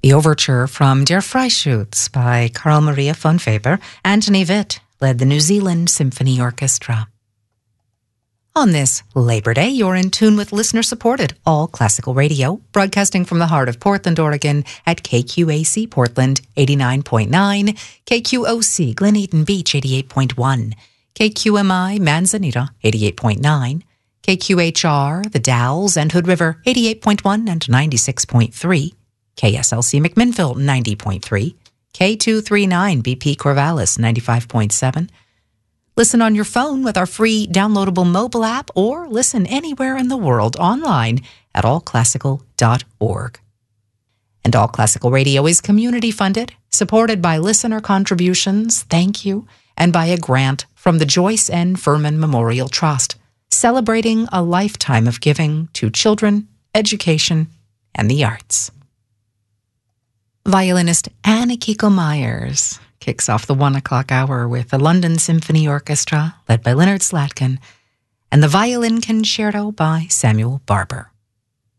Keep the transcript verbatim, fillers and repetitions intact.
The overture from Der Freischütz by Carl Maria von Weber. Anthony Witt led the New Zealand Symphony Orchestra. On this Labor Day, you're in tune with listener-supported All Classical Radio, broadcasting from the heart of Portland, Oregon at K Q A C Portland eighty-nine point nine, K Q O C Glen Eden Beach eighty-eight point one, K Q M I Manzanita eighty-eight point nine, K Q H R The Dalles and Hood River eighty-eight point one and ninety-six point three, K S L C McMinnville ninety point three, K two thirty-nine B P Corvallis ninety-five point seven. Listen on your phone with our free downloadable mobile app, or listen anywhere in the world online at all classical dot org. And All Classical Radio is community funded, supported by listener contributions, thank you, and by a grant from the Joyce N. Furman Memorial Trust, celebrating a lifetime of giving to children, education, and the arts. Violinist Anna Kiko Myers kicks off the one o'clock hour with the London Symphony Orchestra, led by Leonard Slatkin, and the Violin Concerto by Samuel Barber.